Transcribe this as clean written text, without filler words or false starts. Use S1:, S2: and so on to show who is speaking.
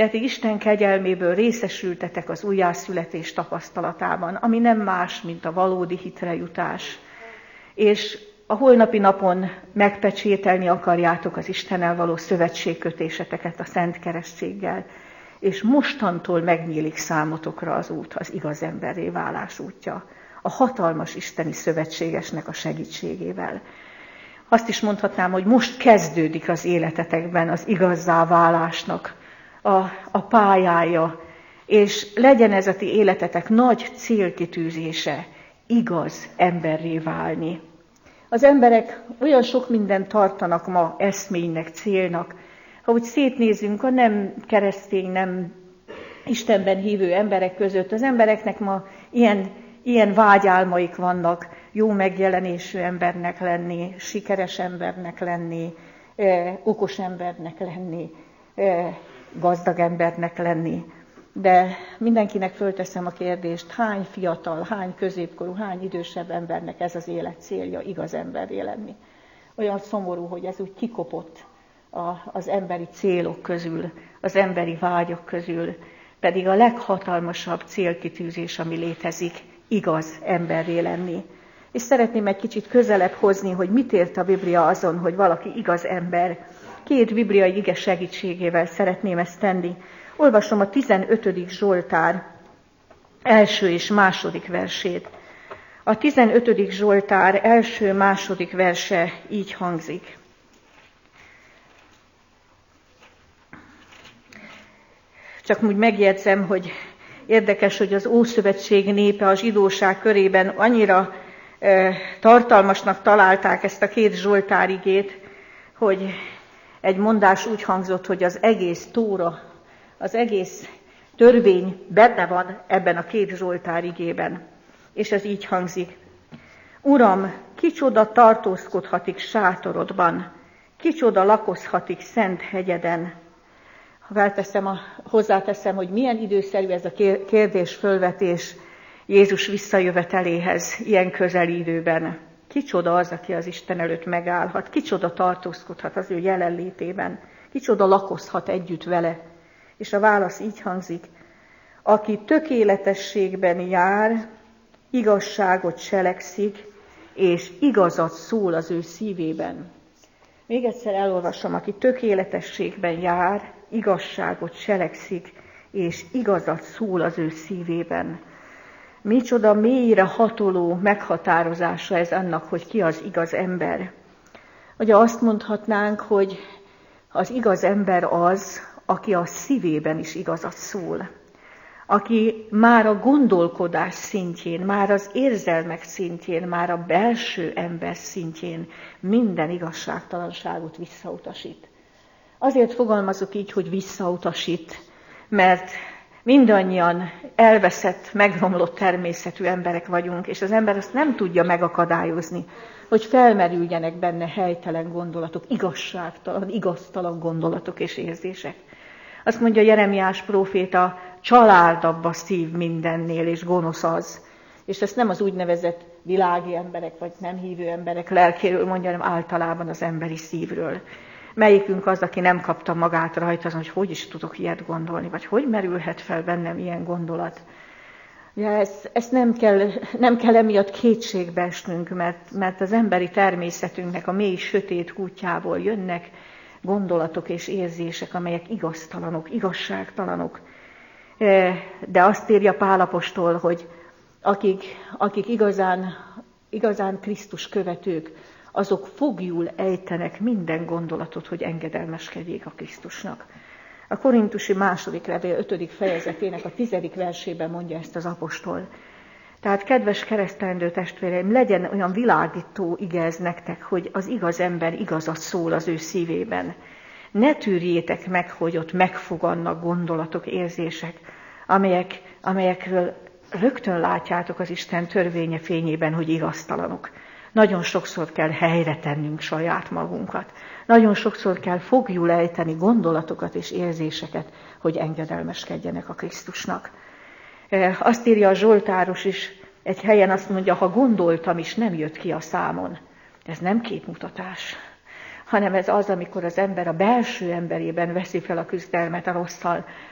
S1: de ti Isten kegyelméből részesültetek az újjászületés tapasztalatában, ami nem más, mint a valódi hitre jutás. És a holnapi napon megpecsételni akarjátok az Istennel való szövetségkötéseteket a Szent Keresztséggel, és mostantól megnyílik számotokra az út, az igaz emberré válás útja, a hatalmas isteni szövetségesnek a segítségével. Azt is mondhatnám, hogy most kezdődik az életetekben az igazzá válásnak a pályája, és legyen ez a ti életetek nagy célkitűzése, igaz emberré válni. Az emberek olyan sok mindent tartanak ma eszménynek, célnak. Ha úgy szétnézünk a nem keresztény, nem Istenben hívő emberek között, az embereknek ma ilyen vágyálmaik vannak, jó megjelenésű embernek lenni, sikeres embernek lenni, okos embernek lenni, gazdag embernek lenni. De mindenkinek fölteszem a kérdést, hány fiatal, hány középkorú, hány idősebb embernek ez az élet célja, igaz emberré lenni. Olyan szomorú, hogy ez úgy kikopott az emberi célok közül, az emberi vágyak közül, pedig a leghatalmasabb célkitűzés, ami létezik, igaz emberré lenni. És szeretném egy kicsit közelebb hozni, hogy mit ért a Biblia azon, hogy valaki igaz ember. 2 bibliai ige segítségével szeretném ezt tenni. Olvasom a 15. Zsoltár első és második versét. A 15. Zsoltár első-második verse így hangzik. Csak úgy megjegyzem, hogy érdekes, hogy az Ószövetség népe a zsidóság körében annyira tartalmasnak találták ezt a 2 zsoltárigét, hogy egy mondás úgy hangzott, hogy az egész Tóra, az egész törvény benne van ebben a 2 zsoltárigében. És ez így hangzik. Uram, kicsoda tartózkodhatik sátorodban, kicsoda lakozhatik szent hegyeden. Hozzáteszem, hogy milyen időszerű ez a kérdés-fölvetés Jézus visszajöveteléhez ilyen közeli időben. Kicsoda az, aki az Isten előtt megállhat, kicsoda tartózkodhat az ő jelenlétében, kicsoda lakozhat együtt vele. És a válasz így hangzik, aki tökéletességben jár, igazságot cselekszik, és igazat szól az ő szívében. Még egyszer elolvasom, aki tökéletességben jár, igazságot cselekszik, és igazat szól az ő szívében. Micsoda mélyre hatoló meghatározása ez annak, hogy ki az igaz ember. Ugye azt mondhatnánk, hogy az igaz ember az, aki a szívében is igazat szól. Aki már a gondolkodás szintjén, már az érzelmek szintjén, már a belső ember szintjén minden igazságtalanságot visszautasít. Azért fogalmazok így, hogy visszautasít, mert mindannyian elveszett, megromlott természetű emberek vagyunk, és az ember azt nem tudja megakadályozni, hogy felmerüljenek benne helytelen gondolatok, igazságtalan, igaztalan gondolatok és érzések. Azt mondja Jeremiás próféta, családabb a szív mindennél, és gonosz az. És ezt nem az úgynevezett világi emberek, vagy nem hívő emberek lelkéről mondja, hanem általában az emberi szívről. Melyikünk az, aki nem kapta magát rajta azon, hogy is tudok ilyet gondolni, vagy hogy merülhet fel bennem ilyen gondolat. Ja, ezt nem kell emiatt kétségbe esnünk, mert az emberi természetünknek a mély sötét kútjából jönnek gondolatok és érzések, amelyek igaztalanok, igazságtalanok. De azt írja Pál apostol, hogy akik igazán Krisztus követők, azok foglyul ejtenek minden gondolatot, hogy engedelmeskedjék a Krisztusnak. A Korintusi második levél 5. fejezetének a 10. versében mondja ezt az apostol. Tehát, kedves keresztelendő testvéreim, legyen olyan világító ige ez nektek, hogy az igaz ember igazat szól az ő szívében. Ne tűrjétek meg, hogy ott megfogannak gondolatok, érzések, amelyekről rögtön látjátok az Isten törvénye fényében, hogy igaztalanok. Nagyon sokszor kell helyre tennünk saját magunkat. Nagyon sokszor kell foglyul ejteni gondolatokat és érzéseket, hogy engedelmeskedjenek a Krisztusnak. Azt írja a Zsoltáros is, egy helyen azt mondja, ha gondoltam is, nem jött ki a számon. Ez nem képmutatás, hanem ez az, amikor az ember a belső emberében veszi fel a küzdelmet a rosszal,